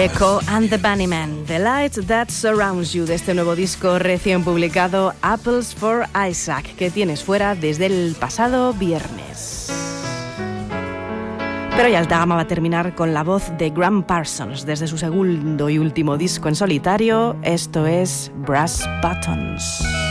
Echo and the Bunnymen, The Light That Surrounds You, de este nuevo disco recién publicado, Apples for Isaac, que tienes fuera desde el pasado viernes. Pero ya el Tagama va a terminar con la voz de Graham Parsons desde su segundo y último disco en solitario. Esto es Brass Buttons.